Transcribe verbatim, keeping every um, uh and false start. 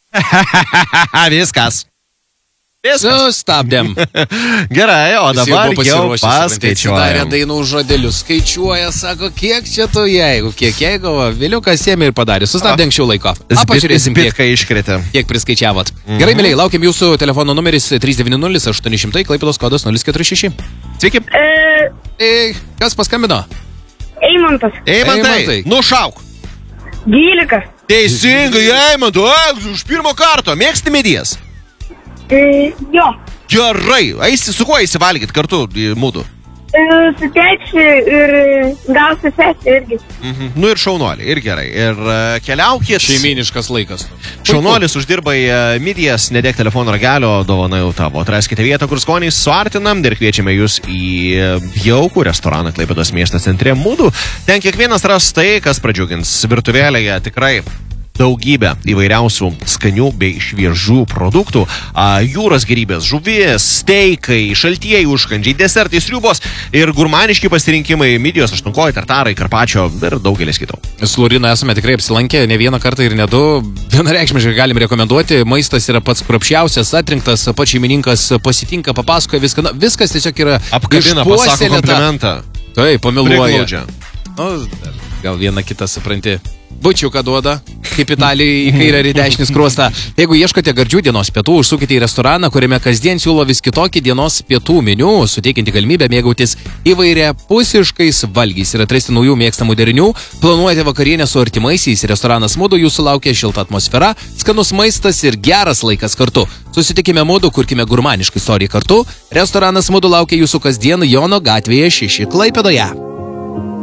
Viskas. Viskas. Sustabdėm. Gerai, o dabar jau paskaičiuojam. Darė dainų žodelius. Skaičiuoja, sako, kiek čia tu jeigu, kiek jeigu, Viliukas ėmė ir padarė. Sustabdė anksčiau laiko. A, pažiūrėsim, kiek, kiek priskaičiavot. Mhm. Gerai, mėlyje, laukiam jūsų telefono numeris trys devyni nulis aštuoni šimtai, Klaipėdos kodas nulis keturi šeši. Sveiki. E... E, kas paskambino? Eimantas. Eimantai, Eimantai. Nušauk. dvylika. Teisingai, Eimantai, už pirmo karto. Mėgsti midijas? E, jo. Gerai, eisi, su kuo eisi valgyti kartu mūdu? E, su tėčiu ir gal su sesė irgi. Mhm. Nu ir šaunuolį, ir gerai. Ir uh, keliaukit. Šeiminiškas laikas. Šaunuolis uždirbai uh, midijas, nedėk telefono ragelio, dovana jau tavo. Atraskite vietą, kur skoniai suartinam ir kviečiame jūs į jaukų restoraną Klaipėdos miesto centre Mūdų. Ten kiekvienas ras tai, kas pradžiugins. Virtuvėlėje tikrai daugybę įvairiausių skanių bei šviežių produktų. A, jūros gėrybės, žuvies, steikai, šaltieji užkandžiai, desertai, sriubos ir gurmaniški pasirinkimai, midijos, aštunkojai, tartarai, karpačio ir daugelis kitų. Su Lorina esame tikrai apsilankę ne vieną kartą ir ne du. Vienareikšmiškai galim rekomenduoti. Maistas yra pats kruopščiausias, atrinktas, pats šeimininkas pasitinka, papasakoja viską. Na, viskas tiesiog yra apkabina, pasako komplimentą. Taip, pamiluoja. Nu, gal vieną kitą supranti. Bučiuką duoda, kaip Italijai į kairę ir į dešinį skruostą. Jeigu ieškote gardžių dienos pietų, užsukite į restoraną, kuriame kasdien siūlo vis kitokį dienos pietų meniu, suteikianti galimybę mėgautis įvairia pusiškais valgiais ir atrasti naujų mėgstamų derinių. Planuojate vakarienę su artimaisiais, restoranas Mūdų jūsų laukia šilta atmosfera, skanus maistas ir geras laikas kartu. Susitikime Mūdų, kurkime gurmanišką istoriją kartu. Restoranas Mūdų laukia jūsų kasdien Jono gatvėje šeši Klaipėdoje.